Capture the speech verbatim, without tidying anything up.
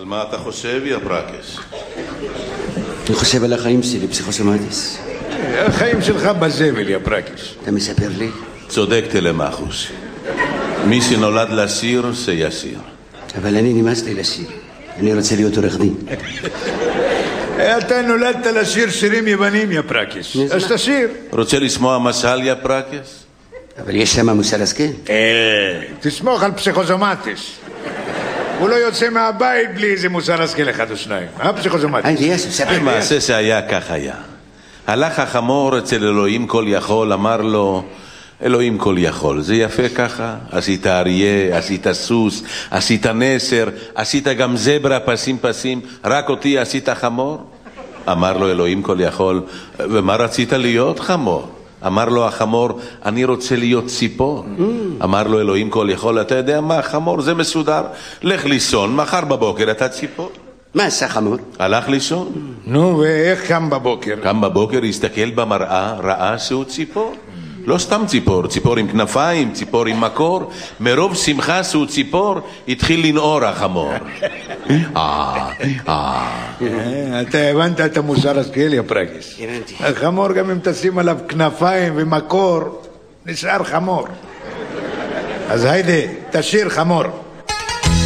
מה אתה חושב, יא פרקש? אני חושב על החיים שלי, פסיכוסומטיס. החיים שלך בזבל, יא פרקש. אתה מספר לי? צודק תלמחוס. מי שנולד לשיר, שישיר. אבל אני נמאס לי לשיר. אני רוצה להיות עורך דין. אתה נולדת לשיר שירים יוונים, יא פרקש. אז תשיר. רוצה לשמוע משל, יא פרקש? אבל יש שם מוסר השכל. אה, תסמוך על פסיכוסומטיס. הוא לא יוצא מהבית בלי איזה מוסר השכל אחד או שניים. אה, פסיכוסומטיס? היי, יאסו, ספר. מעשה שהיה כך היה. הלך החמור אצל אלוהים כל יכול, אמר לו, אלוהים כל יכול, זה יפה ככה? עשית אריה, עשית סוס, עשית נסר, עשית גם זברה פסים פסים, רק אותי עשית חמור? אמר לו אלוהים כל יכול, ומה רצית להיות חמור? אמר לו החמור, אני רוצה להיות ציפור. אמר לו אלוהים כל יכול, אתה יודע מה, חמור זה מסודר, לך לישון, מחר בבוקר אתה ציפור. מה עשה חמור? הלך לישון. נו, ואיך קם בבוקר? קם בבוקר, הסתכל במראה, ראה שהוא ציפור. לא סתם ציפור, ציפור עם כנפיים, ציפור עם מקור. מרוב שמחה שהוא ציפור, התחיל לנעור החמור. אה, אה. אתה הבנת את המוסר השכל, יא פרקש. הבנתי. החמור גם אם תשים עליו כנפיים ומקור, נשאר חמור. אז היידה, תשיר חמור.